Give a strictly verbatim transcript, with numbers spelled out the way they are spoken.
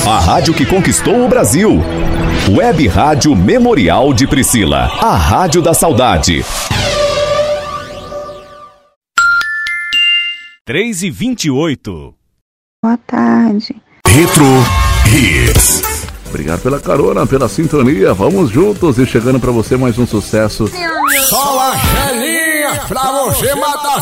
A rádio que conquistou o Brasil. Web Rádio Memorial de Priscila. A Rádio da Saudade. três e vinte e oito. Boa tarde. Retro Hits. Obrigado pela carona, pela sintonia. Vamos juntos e chegando pra você mais um sucesso. Só a gelinha pra você matar